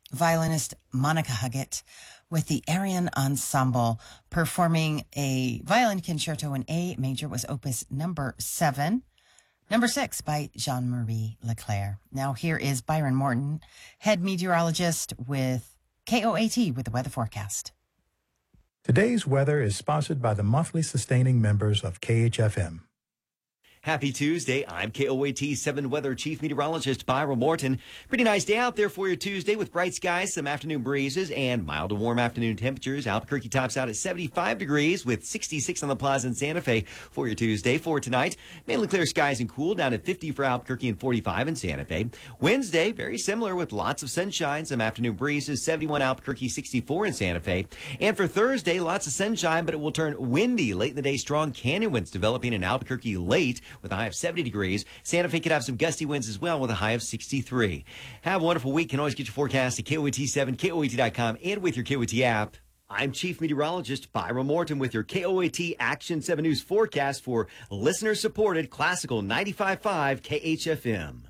violinist Monica Huggett with the Arian Ensemble performing a violin concerto in A major. Was opus number 7. Number 6 by Jean-Marie Leclerc. Now here is Byron Morton, head meteorologist with KOAT with the weather forecast. Today's weather is sponsored by the monthly sustaining members of KHFM. Happy Tuesday. I'm KOAT 7 Weather Chief Meteorologist Byron Morton. Pretty nice day out there for your Tuesday with bright skies, some afternoon breezes, and mild to warm afternoon temperatures. Albuquerque tops out at 75 degrees with 66 on the Plaza in Santa Fe for your Tuesday. For tonight, mainly clear skies and cool, down at 50 for Albuquerque and 45 in Santa Fe. Wednesday, very similar with lots of sunshine, some afternoon breezes, 71 Albuquerque, 64 in Santa Fe. And for Thursday, lots of sunshine, but it will turn windy late in the day. Strong canyon winds developing in Albuquerque late, with a high of 70 degrees. Santa Fe could have some gusty winds as well with a high of 63. Have a wonderful week. You can always get your forecast at KOAT7, KOAT.com, and with your KOAT app. I'm Chief Meteorologist Byron Morton with your KOAT Action 7 News forecast for listener-supported Classical 95.5 KHFM.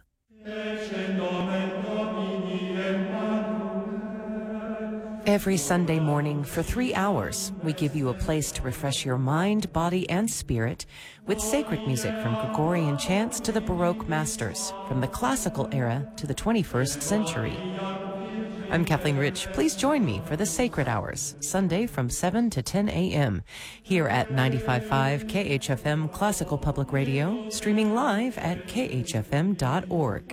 Every Sunday morning for 3 hours, we give you a place to refresh your mind, body, and spirit with sacred music from Gregorian chants to the Baroque masters, from the classical era to the 21st century. I'm Kathleen Rich. Please join me for the Sacred Hours, Sunday from 7 to 10 a.m. here at 95.5 KHFM Classical Public Radio, streaming live at khfm.org.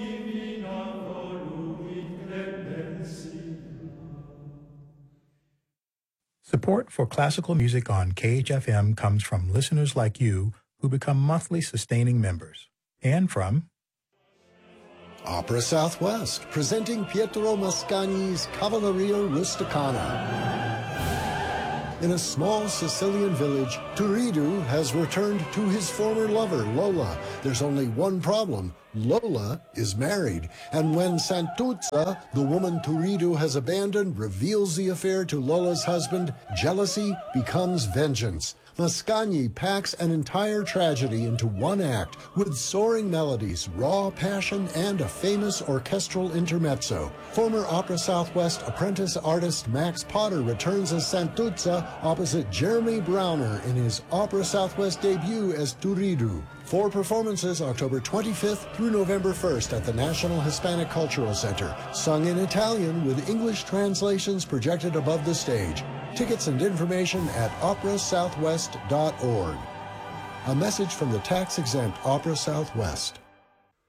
Support for classical music on KHFM comes from listeners like you who become monthly sustaining members, and from Opera Southwest, presenting Pietro Mascagni's Cavalleria Rusticana. In a small Sicilian village, Turiddu has returned to his former lover, Lola. There's only one problem. Lola is married, and when Santuzza, the woman Turiddu has abandoned, reveals the affair to Lola's husband, jealousy becomes vengeance. Mascagni packs an entire tragedy into one act with soaring melodies, raw passion, and a famous orchestral intermezzo. Former Opera Southwest apprentice artist Max Potter returns as Santuzza opposite Jeremy Browner in his Opera Southwest debut as Turiddu. 4 performances October 25th through November 1st at the National Hispanic Cultural Center, sung in Italian with English translations projected above the stage. Tickets and information at operasouthwest.org. A message from the tax-exempt Opera Southwest.